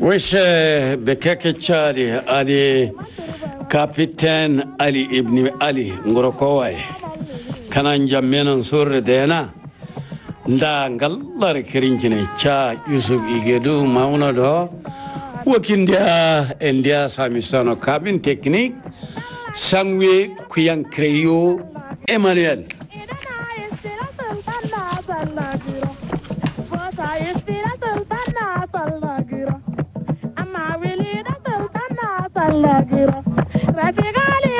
وش بكاكتشاري علي كابتن علي ابن علي ngorokowaye kanan jammenan sorre dena nda ngallar kirincine cha yusuf igedu mauna do wakindia endia samisano cabin technique sangwe kuyan kreyo Emmanuel Rapigali